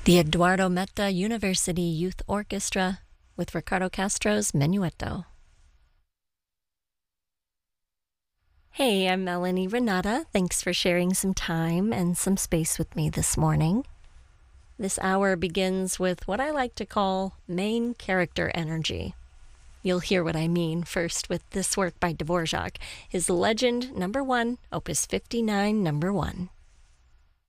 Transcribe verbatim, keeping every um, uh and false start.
The Eduardo Metta University Youth Orchestra with Ricardo Castro's Menuetto. Hey, I'm Melanie Renata. Thanks for sharing some time and some space with me this morning. This hour begins with what I like to call main character energy. You'll hear what I mean first with this work by Dvorak, his Legend number one, Opus fifty-nine, number one.